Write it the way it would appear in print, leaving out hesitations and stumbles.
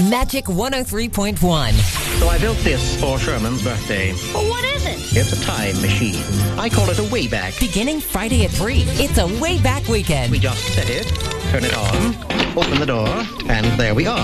Magic 103.1. So I built this for Sherman's birthday. Well, what is it? It's a time machine. I call it a Wayback. Beginning Friday at 3. It's a way back weekend. We just set it, turn it on, open the door, and there we are.